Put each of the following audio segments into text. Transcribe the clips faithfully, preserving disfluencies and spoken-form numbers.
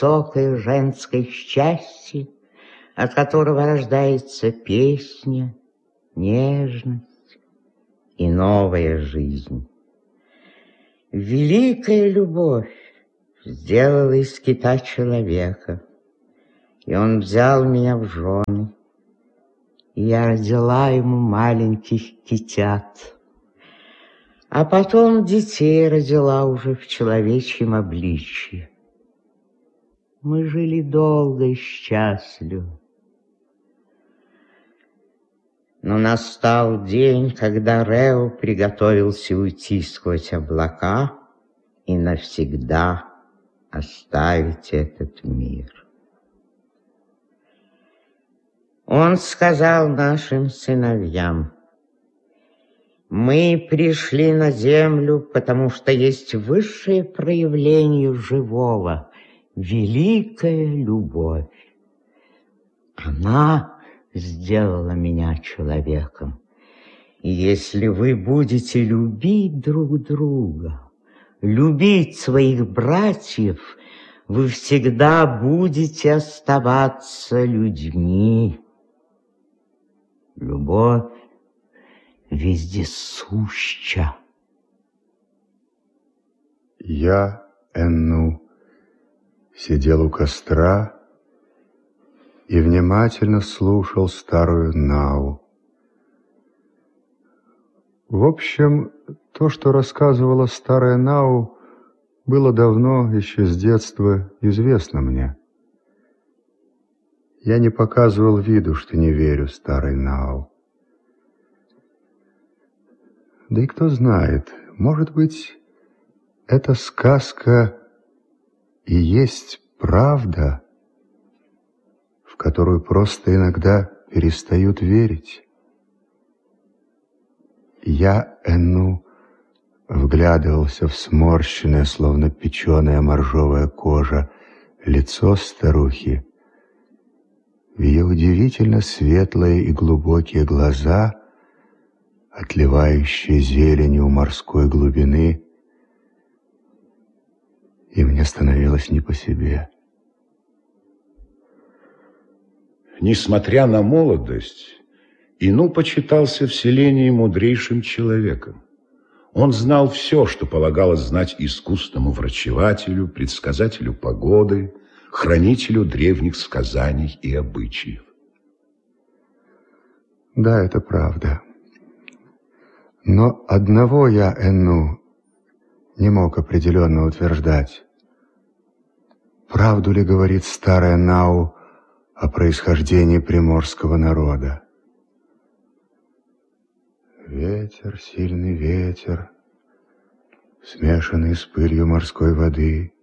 жестокое женское счастье, от которого рождается песня, нежность и новая жизнь. Великая любовь сделала из кита человека, и он взял меня в жены, и я родила ему маленьких китят, а потом детей родила уже в человечьем обличье. Мы жили долго и счастливо. Но настал день, когда Рео приготовился уйти сквозь облака и навсегда оставить этот мир. Он сказал нашим сыновьям: мы пришли на землю, потому что есть высшее проявление живого, великая любовь. Она сделала меня человеком. И если вы будете любить друг друга, любить своих братьев, вы всегда будете оставаться людьми. Любовь вездесуща. Я, Энну, сидел у костра и внимательно слушал старую Нау. В общем, то, что рассказывала старая Нау, было давно, еще с детства, известно мне. Я не показывал виду, что не верю старой Нау. Да и кто знает, может быть, эта сказка и есть правда, в которую просто иногда перестают верить. Я, Энну, вглядывался в сморщенное, словно печеная моржовая кожа, лицо старухи, в ее удивительно светлые и глубокие глаза, отливающие зеленью морской глубины, и мне становилось не по себе. Несмотря на молодость, Ину почитался в селении мудрейшим человеком. Он знал все, что полагалось знать искусному врачевателю, предсказателю погоды, хранителю древних сказаний и обычаев. Да, это правда. Но одного я, Энну, не мог определенно утверждать. Правду ли говорит старая Нау о происхождении приморского народа? Ветер, сильный ветер, смешанный с пылью морской воды,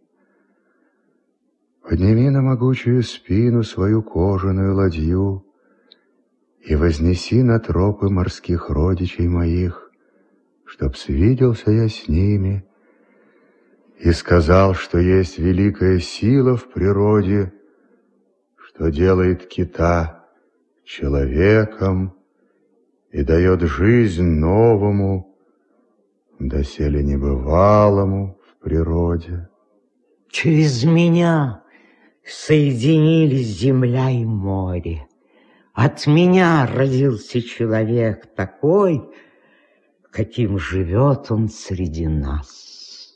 подними на могучую спину свою кожаную ладью и вознеси на тропы морских родичей моих, чтоб свиделся я с ними и сказал, что есть великая сила в природе, что делает кита человеком и дает жизнь новому, доселе небывалому в природе. Через меня соединились земля и море. От меня родился человек такой, каким живет он среди нас.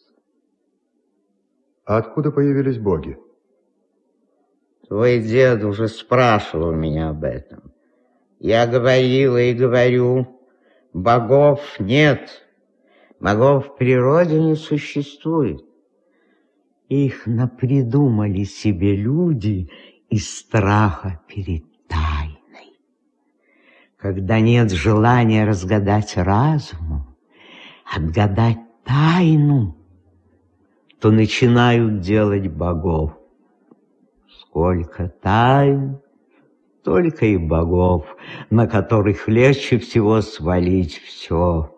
А откуда появились боги? Твой дед уже спрашивал меня об этом. Я говорила и говорю, богов нет, богов в природе не существует. Их напридумали себе люди из страха перед тайной. Когда нет желания разгадать разумом, отгадать тайну, то начинают делать богов. Сколько тайн, только и богов, на которых легче всего свалить все.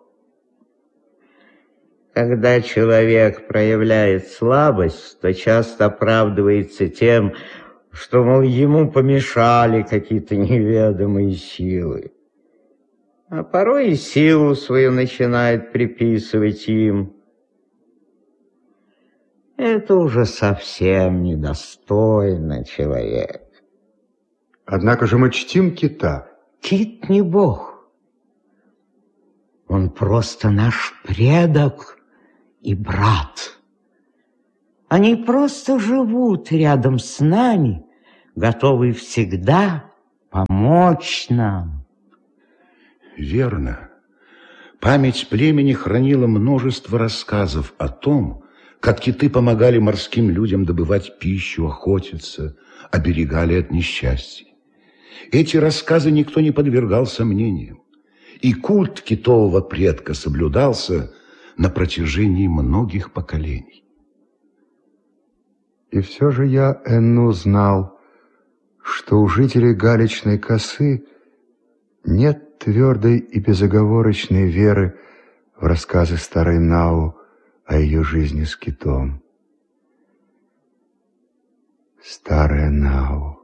Когда человек проявляет слабость, то часто оправдывается тем, что, мол, ему помешали какие-то неведомые силы. А порой и силу свою начинает приписывать им. Это уже совсем недостойно человека. Однако же мы чтим кита. Кит не бог. Он просто наш предок и брат. Они просто живут рядом с нами, готовые всегда помочь нам. Верно. Память племени хранила множество рассказов о том, как киты помогали морским людям добывать пищу, охотиться, оберегали от несчастья. Эти рассказы никто не подвергал сомнениям, и культ китового предка соблюдался на протяжении многих поколений. И все же я, Энну, знал, что у жителей Галечной косы нет твердой и безоговорочной веры в рассказы старой Нау о ее жизни с китом. Старая Нау.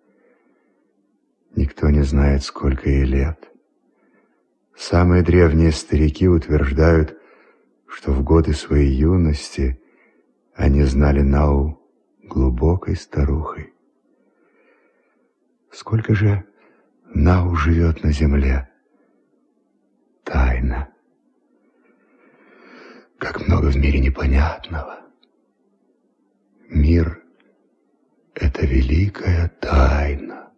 Никто не знает, сколько ей лет. Самые древние старики утверждают, что в годы своей юности они знали Нау глубокой старухой. Сколько же Нау живет на земле? Тайна. Как много в мире непонятного. Мир — это великая тайна.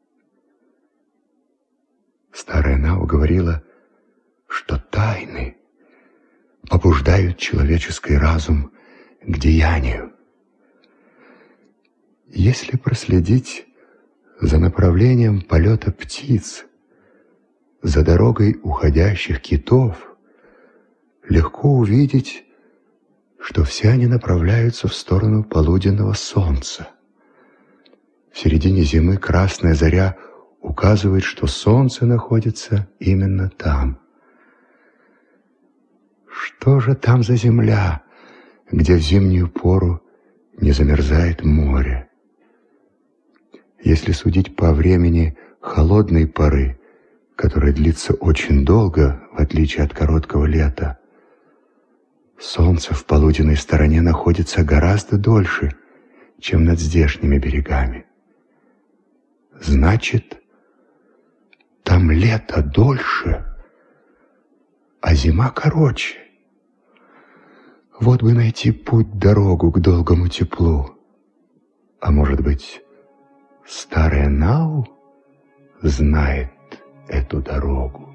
Старая Нау говорила, что тайны побуждают человеческий разум к деянию. Если проследить за направлением полета птиц, за дорогой уходящих китов, легко увидеть, что все они направляются в сторону полуденного солнца. В середине зимы красная заря указывает, что солнце находится именно там. Что же там за земля, где в зимнюю пору не замерзает море? Если судить по времени холодной поры, которая длится очень долго, в отличие от короткого лета, солнце в полуденной стороне находится гораздо дольше, чем над здешними берегами. Значит, там лето дольше, а зима короче. Вот бы найти путь-дорогу к долгому теплу. А может быть, старая Нау знает эту дорогу?